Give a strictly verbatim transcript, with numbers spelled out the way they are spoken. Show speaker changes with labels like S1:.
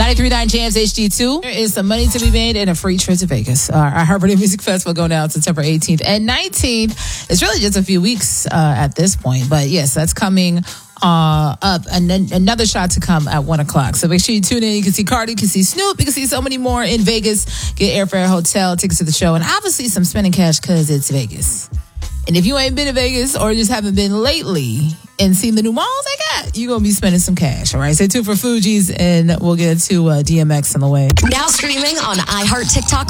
S1: ninety-three point nine Jams H D two. There is some money to be made and a free trip to Vegas. Uh, our Heartbreak Music Festival going down September eighteenth and nineteenth. It's really just a few weeks uh, at this point. But yes, that's coming uh, up. And then another shot to come at one o'clock. So make sure you tune in. You can see Cardi, you can see Snoop, you can see so many more in Vegas. Get airfare, hotel, tickets to the show, and obviously some spending cash because it's Vegas. And if you ain't been to Vegas or just haven't been lately and seen the new malls they got, you're going to be spending some cash. All right, stay tuned for Fugees, and we'll get to uh, D M X on the way.
S2: Now streaming on iHeart, TikTok,